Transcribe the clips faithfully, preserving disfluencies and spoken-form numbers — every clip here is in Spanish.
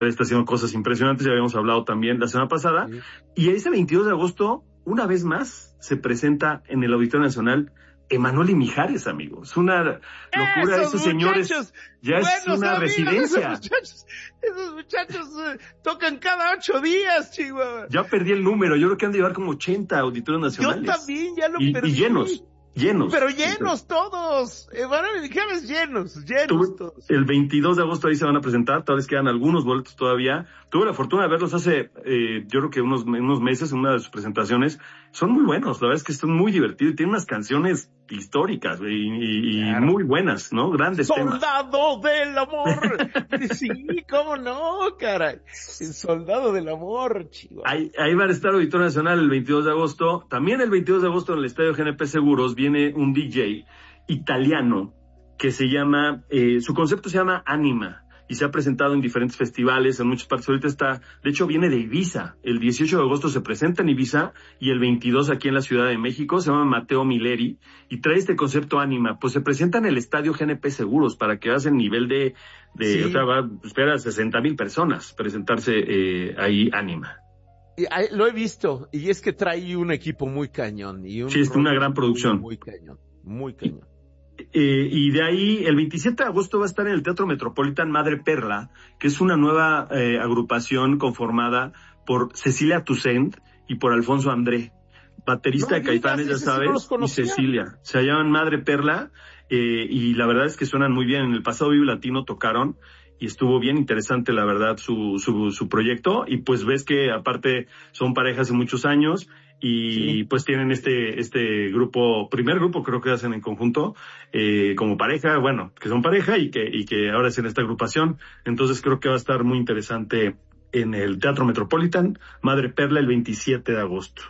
está haciendo cosas impresionantes, ya habíamos hablado también la semana pasada, sí. Y ese veintidós de agosto, una vez más, se presenta en el Auditorio Nacional Emanuel y Mijares, amigo. Es una locura, esos, esos señores, ya es una amigos, residencia. Esos muchachos, esos muchachos uh, tocan cada ocho días, Chihuahua. Ya perdí el número, yo creo que han de llevar como ochenta auditorios nacionales. Yo también, ya lo y, perdí. Y llenos. Llenos. Pero llenos todos. Emanuel y Mijares llenos, llenos Tuve, todos. El veintidós de agosto ahí se van a presentar, tal vez quedan algunos boletos todavía. Tuve la fortuna de verlos hace, eh, yo creo que unos, unos meses en una de sus presentaciones. Son muy buenos, la verdad es que son muy divertidos y tienen unas canciones históricas y, y, claro. y muy buenas, ¿no? Grandes Soldado temas. del amor. Sí, cómo no, caray. El Soldado del amor, chivo. Ahí, ahí va a estar Auditorio Nacional el veintidós de agosto. También el veintidós de agosto en el Estadio G N P Seguros viene un D J italiano que se llama, eh, su concepto se llama Anima, y se ha presentado en diferentes festivales, en muchas partes. Ahorita está, de hecho viene de Ibiza. El dieciocho de agosto se presenta en Ibiza y el veintidós aquí en la Ciudad de México. Se llama Matteo Milleri y trae este concepto Anima. Pues se presenta en el Estadio G N P Seguros para que veas el nivel de, de sí. O sea, va, espera sesenta mil personas presentarse eh, ahí Anima. Y, ahí, lo he visto, y es que trae un equipo muy cañón. Y un sí, es una gran producción. Muy, muy cañón, muy cañón. Eh, y de ahí, el veintisiete de agosto va a estar en el Teatro Metropolitan Madre Perla, que es una nueva eh, agrupación conformada por Cecilia Toussaint y por Alfonso André, baterista no de Caifanes, ya sabes, sí no y Cecilia. Se llaman Madre Perla, eh, y la verdad es que suenan muy bien. En el pasado Vive Latino tocaron, y estuvo bien interesante, la verdad, su, su, su proyecto, y pues ves que aparte son parejas de muchos años, y sí. Pues tienen este, este grupo, primer grupo creo que hacen en conjunto, eh, como pareja, bueno, que son pareja y que, y que ahora hacen esta agrupación. Entonces creo que va a estar muy interesante en el Teatro Metropolitan, Madre Perla, el veintisiete de agosto.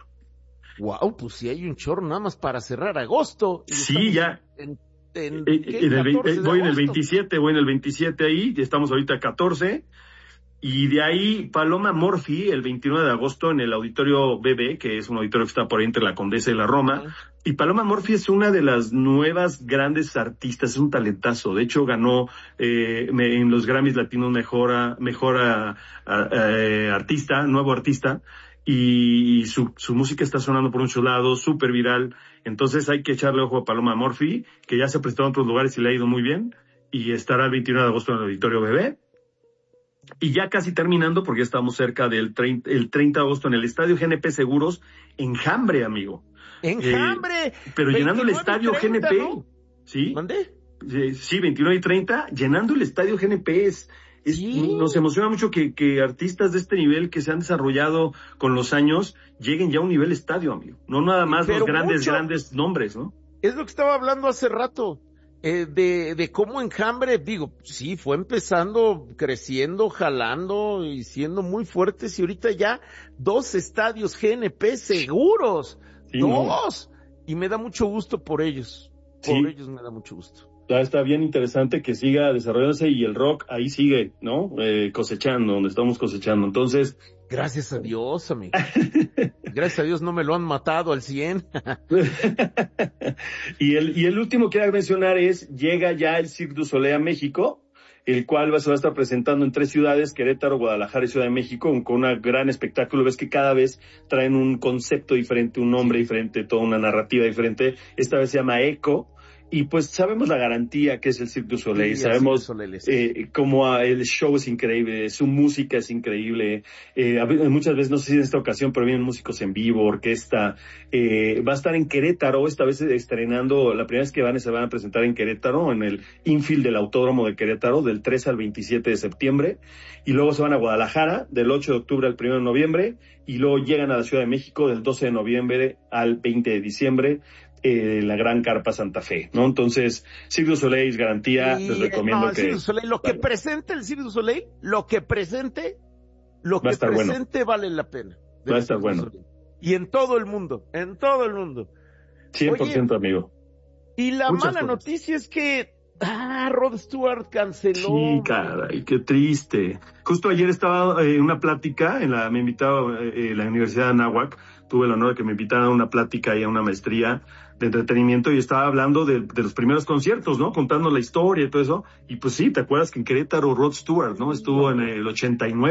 Wow, pues si hay un chorro nada más para cerrar agosto. Sí, ya. En, en, eh, en el, eh, voy en el veintisiete, voy en el veintisiete ahí, y estamos ahorita a catorce. Y de ahí, Paloma Morphy, el veintinueve de agosto, en el Auditorio B B, que es un auditorio que está por ahí entre la Condesa y la Roma. Uh-huh. Y Paloma Morphy es una de las nuevas grandes artistas, es un talentazo. De hecho, ganó eh, en los Grammys Latinos mejor, a, mejor a, a, a, artista, nuevo artista. Y su, su música está sonando por muchos lados, súper viral. Entonces hay que echarle ojo a Paloma Morphy, que ya se ha prestado en otros lugares y le ha ido muy bien. Y estará el veintinueve de agosto en el Auditorio B B. Y ya casi terminando, porque ya estamos cerca del treinta, el treinta de agosto en el Estadio G N P Seguros, Enjambre, amigo. ¡Enjambre! Eh, pero llenando el Estadio treinta, G N P. ¿No? ¿Sí? ¿Dónde? Eh, sí, veintinueve y treinta, llenando el Estadio G N P. Es, es, ¿sí? Nos emociona mucho que, que artistas de este nivel que se han desarrollado con los años lleguen ya a un nivel estadio, amigo. No nada más pero los grandes, mucho. grandes nombres, ¿no? Es lo que estaba hablando hace rato. Eh, de, de cómo Enjambre, digo, sí, fue empezando, creciendo, jalando y siendo muy fuertes, y ahorita ya dos estadios G N P seguros, sí, dos, no. Y me da mucho gusto por ellos, por sí. ellos me da mucho gusto. Ya está bien interesante que siga desarrollándose, y el rock ahí sigue, ¿no? Eh, cosechando, donde estamos cosechando, entonces... Gracias a Dios, amigo. Gracias a Dios no me lo han matado al cien. y el y el último que quiero mencionar es, llega ya el Cirque du Soleil a México, el cual va, se va a estar presentando en tres ciudades, Querétaro, Guadalajara y Ciudad de México, con un gran espectáculo. Ves que cada vez traen un concepto diferente, un nombre diferente, toda una narrativa diferente. Esta vez se llama Eco. Y pues sabemos la garantía que es el Cirque du Soleil, sí, sabemos Soleil, sí. eh, cómo el show es increíble, su música es increíble, eh, muchas veces, no sé si en esta ocasión, pero vienen músicos en vivo, orquesta, eh, va a estar en Querétaro, esta vez estrenando, la primera vez que van se van a presentar en Querétaro, en el infield del Autódromo de Querétaro, del tres al veintisiete de septiembre, y luego se van a Guadalajara, del ocho de octubre al primero de noviembre, y luego llegan a la Ciudad de México, del doce de noviembre al veinte de diciembre, Eh, la Gran Carpa Santa Fe, ¿no? Entonces, Cirque du Soleil es garantía, y, les recomiendo no, que... Cirque du Soleil, lo que presente el Cirque du Soleil, lo que presente, lo que presente bueno. vale la pena. Va a estar bueno. Y en todo el mundo, en todo el mundo. cien por ciento, Oye, amigo. Y la Muchas mala cosas. Noticia es que, ah, Rod Stewart canceló. Sí, caray, qué triste. Justo ayer estaba en eh, una plática, en la, me invitaba eh, la Universidad de Anáhuac, tuve el honor de que me invitaran a una plática y a una maestría de entretenimiento y estaba hablando de, de los primeros conciertos, ¿no? Contando la historia y todo eso. Y pues sí, ¿te acuerdas que en Querétaro Rod Stewart, ¿no? Estuvo en el ochenta y nueve.